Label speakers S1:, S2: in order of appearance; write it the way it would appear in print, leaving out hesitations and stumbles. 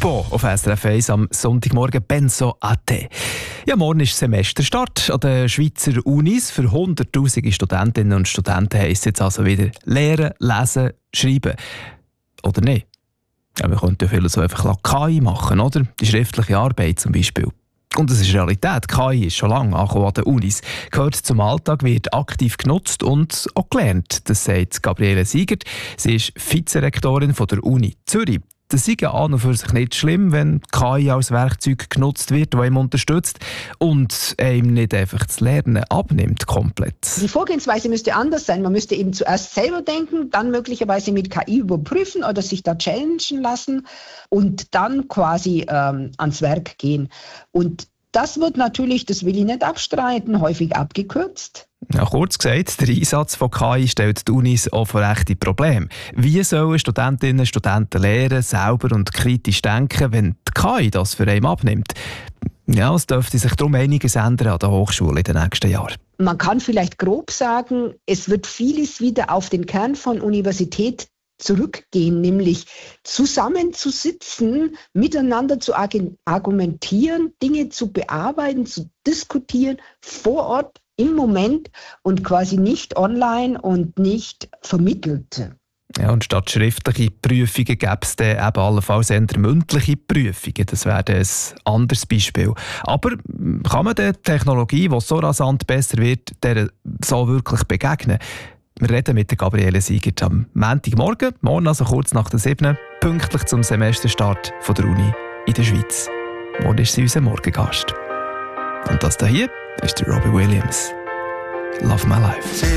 S1: Lupo auf SRF 1 am Sonntagmorgen. Penso a te. Ja, morgen ist Semesterstart an den Schweizer Unis. Für hunderttausende Studentinnen und Studenten heisst es jetzt also wieder lernen, lesen, schreiben. Oder nicht? Ja, wir könnten ja viel so einfach KI machen, oder? Die schriftliche Arbeit zum Beispiel. Und das ist Realität. KI ist schon lange angekommen an den Unis. Gehört zum Alltag, wird aktiv genutzt und auch gelernt. Das sagt Gabriele Siegert. Sie ist Vizerektorin von der Uni Zürich. Das sei ja an und für sich nicht schlimm, wenn KI als Werkzeug genutzt wird, das ihm unterstützt und ihm nicht einfach das Lernen abnimmt komplett.
S2: Die Vorgehensweise müsste anders sein. Man müsste eben zuerst selber denken, dann möglicherweise mit KI überprüfen oder sich da challengen lassen und dann quasi ans Werk gehen. Und das wird natürlich, das will ich nicht abstreiten, häufig abgekürzt.
S1: Ja, kurz gesagt, der Einsatz von KI stellt die Unis auch vor echte Probleme. Wie sollen Studentinnen und Studenten lernen, selber und kritisch denken, wenn die KI das für einen abnimmt? Ja, es dürfte sich darum einiges ändern an der Hochschule in den nächsten Jahren.
S2: Man kann vielleicht grob sagen, es wird vieles wieder auf den Kern von Universität zurückgehen, nämlich zusammenzusitzen, miteinander zu argumentieren, Dinge zu bearbeiten, zu diskutieren, vor Ort, im Moment und quasi nicht online und nicht vermittelt.
S1: Ja, und statt schriftliche Prüfungen gäbe es dann eben allenfalls eher mündliche Prüfungen. Das wäre ein anderes Beispiel. Aber kann man der Technologie, die so rasant besser wird, der so wirklich begegnen? Wir reden mit der Gabriele Siegert am Montagmorgen, morgen also kurz nach der 7, pünktlich zum Semesterstart von der Uni in der Schweiz. Morgen ist sie unser Morgengast. Und das hier ist der Robbie Williams. Love My Life.